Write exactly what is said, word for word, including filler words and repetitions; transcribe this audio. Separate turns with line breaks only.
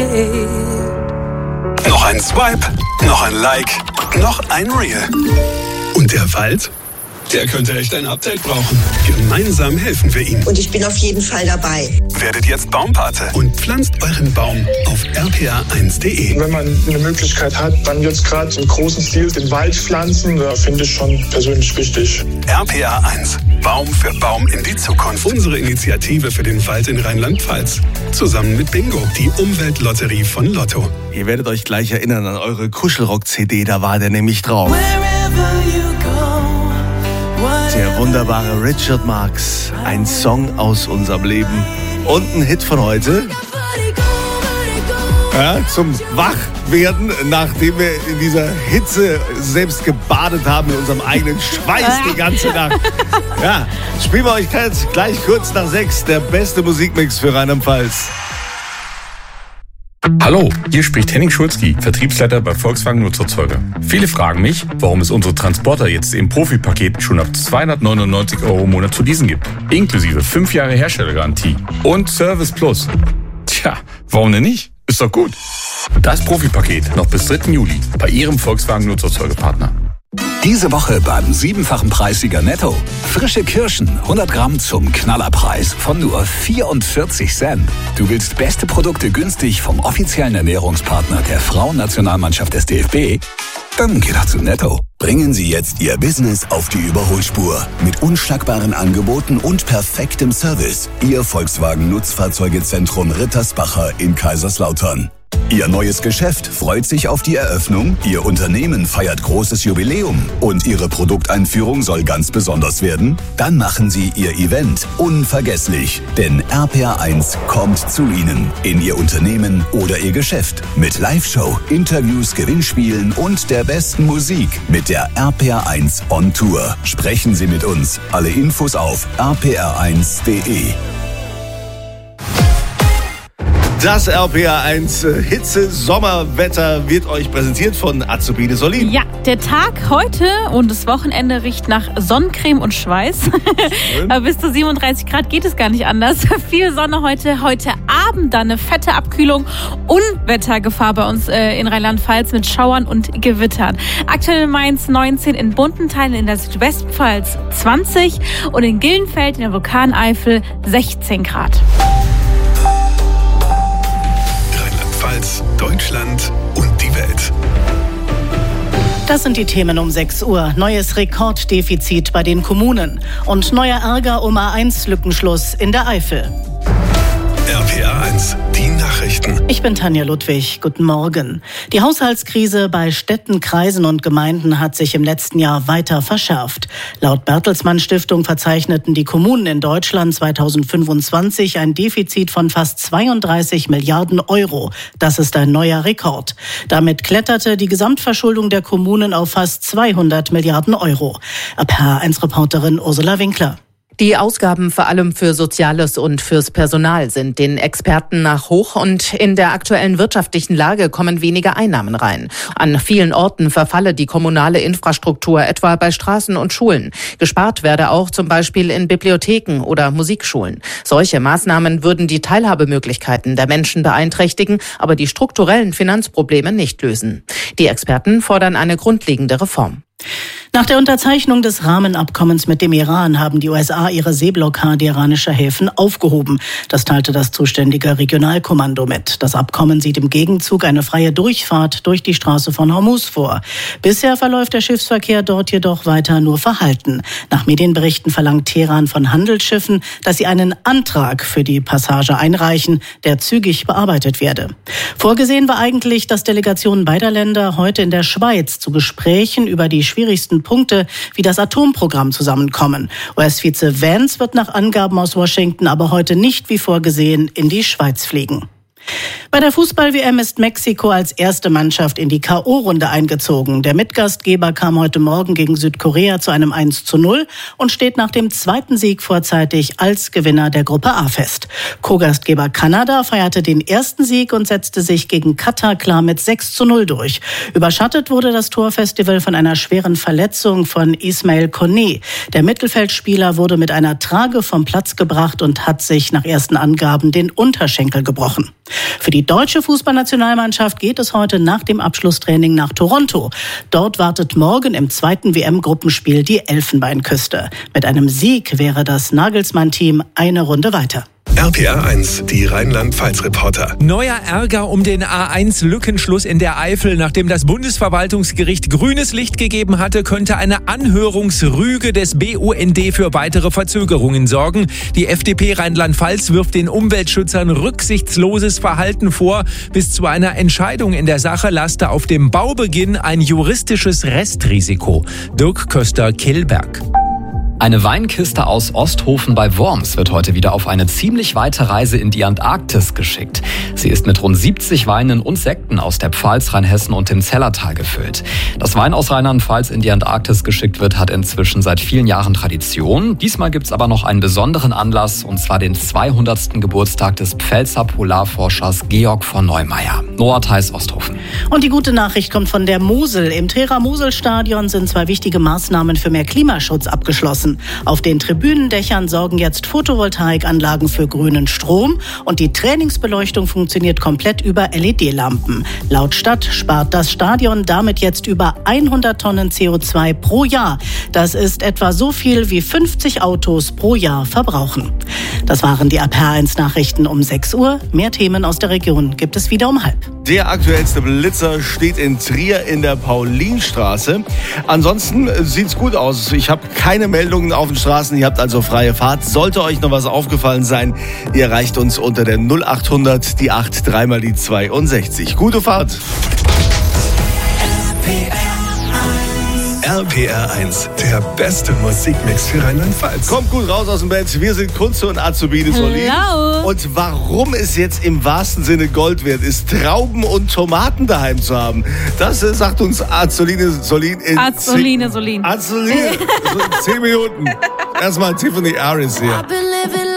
Noch ein Swipe, noch ein Like, noch ein Reel. Und der Wald? Der könnte echt ein Update brauchen. Gemeinsam helfen wir ihm.
Und ich bin auf jeden Fall dabei.
Werdet jetzt Baumpate und pflanzt euren Baum auf r p a eins punkt d e.
Wenn man eine Möglichkeit hat, dann jetzt gerade im großen Stil den Wald pflanzen, da finde ich schon persönlich wichtig.
R P A eins. Baum für Baum in die Zukunft. Unsere Initiative für den Wald in Rheinland-Pfalz. Zusammen mit Bingo, die Umweltlotterie von Lotto.
Ihr werdet euch gleich erinnern an eure Kuschelrock-C D, da war der nämlich drauf. Der wunderbare Richard Marx, ein Song aus unserem Leben und ein Hit von heute. Ja, zum Wachwerden, nachdem wir in dieser Hitze selbst gebadet haben, in unserem eigenen Schweiß die ganze Nacht. Ja, spielen wir euch gleich kurz nach sechs, der beste Musikmix für Rheinland-Pfalz.
Hallo, hier spricht Henning Schulzki, Vertriebsleiter bei Volkswagen Nutzerzeuger. Viele fragen mich, warum es unsere Transporter jetzt im Profipaket schon ab zweihundertneunundneunzig Euro im Monat zu leasen gibt. Inklusive fünf Jahre Herstellergarantie und Service Plus. Tja, warum denn nicht? Ist doch gut. Das Profipaket noch bis dritten Juli bei Ihrem Volkswagen Nutzerzeugerpartner.
Diese Woche beim siebenfachen Preissieger Netto. Frische Kirschen, hundert Gramm zum Knallerpreis von nur vierundvierzig Cent. Du willst beste Produkte günstig vom offiziellen Ernährungspartner der Frauennationalmannschaft des D F B? Dann geh doch zu Netto.
Bringen Sie jetzt Ihr Business auf die Überholspur. Mit unschlagbaren Angeboten und perfektem Service. Ihr Volkswagen Nutzfahrzeugezentrum Rittersbacher in Kaiserslautern. Ihr neues Geschäft freut sich auf die Eröffnung, Ihr Unternehmen feiert großes Jubiläum und Ihre Produkteinführung soll ganz besonders werden? Dann machen Sie Ihr Event unvergesslich, denn R P A eins kommt zu Ihnen in Ihr Unternehmen oder Ihr Geschäft mit Live-Show, Interviews, Gewinnspielen und der besten Musik mit der R P A eins On Tour. Sprechen Sie mit uns. Alle Infos auf r p r eins punkt d e.
Das R P A eins Hitze-Sommerwetter wird euch präsentiert von Azubine Solin.
Ja, der Tag heute und das Wochenende riecht nach Sonnencreme und Schweiß. Aber bis zu siebenunddreißig Grad geht es gar nicht anders. Viel Sonne heute. Heute Abend dann eine fette Abkühlung. Unwettergefahr bei uns äh, in Rheinland-Pfalz mit Schauern und Gewittern. Aktuell in Mainz neunzehn, in bunten Teilen in der Südwestpfalz zwanzig und in Gillenfeld in der Vulkaneifel sechzehn Grad.
Deutschland und die Welt.
Das sind die Themen um sechs Uhr. Neues Rekorddefizit bei den Kommunen und neuer Ärger um A eins Lückenschluss in der Eifel.
R P A eins, die Nachrichten.
Ich bin Tanja Ludwig. Guten Morgen. Die Haushaltskrise bei Städten, Kreisen und Gemeinden hat sich im letzten Jahr weiter verschärft. Laut Bertelsmann Stiftung verzeichneten die Kommunen in Deutschland zweitausendfünfundzwanzig ein Defizit von fast zweiunddreißig Milliarden Euro. Das ist ein neuer Rekord. Damit kletterte die Gesamtverschuldung der Kommunen auf fast zweihundert Milliarden Euro. R P A eins Reporterin Ursula Winkler.
Die Ausgaben vor allem für Soziales und fürs Personal sind den Experten nach hoch und in der aktuellen wirtschaftlichen Lage kommen weniger Einnahmen rein. An vielen Orten verfalle die kommunale Infrastruktur, etwa bei Straßen und Schulen. Gespart werde auch zum Beispiel in Bibliotheken oder Musikschulen. Solche Maßnahmen würden die Teilhabemöglichkeiten der Menschen beeinträchtigen, aber die strukturellen Finanzprobleme nicht lösen. Die Experten fordern eine grundlegende Reform.
Nach der Unterzeichnung des Rahmenabkommens mit dem Iran haben die U S A ihre Seeblockade iranischer Häfen aufgehoben. Das teilte das zuständige Regionalkommando mit. Das Abkommen sieht im Gegenzug eine freie Durchfahrt durch die Straße von Hormuz vor. Bisher verläuft der Schiffsverkehr dort jedoch weiter nur verhalten. Nach Medienberichten verlangt Teheran von Handelsschiffen, dass sie einen Antrag für die Passage einreichen, der zügig bearbeitet werde. Vorgesehen war eigentlich, dass Delegationen beider Länder heute in der Schweiz zu Gesprächen über die schwierigsten Punkte wie das Atomprogramm zusammenkommen. U S-Vize Vance wird nach Angaben aus Washington aber heute nicht wie vorgesehen in die Schweiz fliegen. Bei der Fußball-W M ist Mexiko als erste Mannschaft in die K O-Runde eingezogen. Der Mitgastgeber kam heute Morgen gegen Südkorea zu einem eins zu null und steht nach dem zweiten Sieg vorzeitig als Gewinner der Gruppe A fest. Co-Gastgeber Kanada feierte den ersten Sieg und setzte sich gegen Katar klar mit sechs zu null durch. Überschattet wurde das Torfestival von einer schweren Verletzung von Ismail Koné. Der Mittelfeldspieler wurde mit einer Trage vom Platz gebracht und hat sich nach ersten Angaben den Unterschenkel gebrochen. Für die deutsche Fußballnationalmannschaft geht es heute nach dem Abschlusstraining nach Toronto. Dort wartet morgen im zweiten W M-Gruppenspiel die Elfenbeinküste. Mit einem Sieg wäre das Nagelsmann-Team eine Runde weiter.
R P R eins, die Rheinland-Pfalz-Reporter.
Neuer Ärger um den A eins Lückenschluss in der Eifel. Nachdem das Bundesverwaltungsgericht grünes Licht gegeben hatte, könnte eine Anhörungsrüge des B U N D für weitere Verzögerungen sorgen. Die F D P Rheinland-Pfalz wirft den Umweltschützern rücksichtsloses Verhalten vor. Bis zu einer Entscheidung in der Sache laste auf dem Baubeginn ein juristisches Restrisiko. Dirk Köster-Killberg.
Eine Weinkiste aus Osthofen bei Worms wird heute wieder auf eine ziemlich weite Reise in die Antarktis geschickt. Sie ist mit rund siebzig Weinen und Sekten aus der Pfalz, Rheinhessen und dem Zellertal gefüllt. Dass Wein aus Rheinland-Pfalz in die Antarktis geschickt wird, hat inzwischen seit vielen Jahren Tradition. Diesmal gibt's aber noch einen besonderen Anlass, und zwar den zweihundertsten Geburtstag des Pfälzer Polarforschers Georg von Neumeier. Noah Theis, Osthofen.
Und die gute Nachricht kommt von der Mosel. Im Trera-Mosel-Stadion sind zwei wichtige Maßnahmen für mehr Klimaschutz abgeschlossen. Auf den Tribünendächern sorgen jetzt Photovoltaikanlagen für grünen Strom und die Trainingsbeleuchtung funktioniert komplett über L E D-Lampen. Laut Stadt spart das Stadion damit jetzt über hundert Tonnen C O zwei pro Jahr. Das ist etwa so viel wie fünfzig Autos pro Jahr verbrauchen. Das waren die R P R eins Nachrichten um sechs Uhr. Mehr Themen aus der Region gibt es wieder um halb.
Der aktuellste Blitzer steht in Trier in der Paulinstraße. Ansonsten sieht's gut aus. Ich habe keine Meldungen auf den Straßen. Ihr habt also freie Fahrt. Sollte euch noch was aufgefallen sein, ihr erreicht uns unter der null achthundert, die acht, dreimal die zweiundsechzig. Gute Fahrt.
R P R eins, der beste Musikmix für Rheinland-Pfalz.
Kommt gut raus aus dem Bett. Wir sind Kunze und Azubine Solin.
Hello.
Und warum es jetzt im wahrsten Sinne Gold wert ist, Trauben und Tomaten daheim zu haben, das äh, sagt uns Azuline Solin in
Azuline Solin.
Azuline, so in zehn Minuten. Erstmal Tiffany Harris hier.